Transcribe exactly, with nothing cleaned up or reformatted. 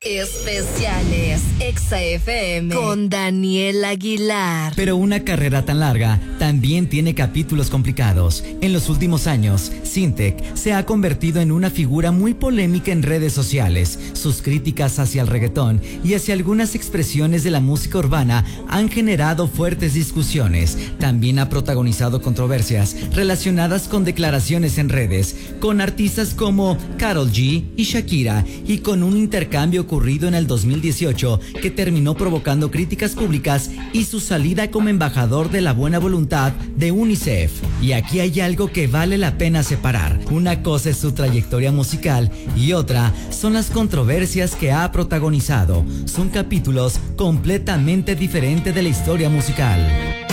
Especiales Exa F M con Daniel Aguilar. Pero una carrera tan larga también tiene capítulos complicados. En los últimos años, Sintek se ha convertido en una figura muy polémica en redes sociales. Sus críticas hacia el reggaetón y hacia algunas expresiones de la música urbana han generado fuertes discusiones. También ha protagonizado controversias relacionadas con declaraciones en redes, con artistas como Karol G y Shakira, y con un intercambio ocurrido en el dos mil dieciocho que terminó provocando críticas públicas y su salida como embajador de la buena voluntad de UNICEF. Y aquí hay algo que vale la pena separar. Una cosa es su trayectoria musical y otra son las controversias que ha protagonizado. Son capítulos completamente diferentes de la historia musical.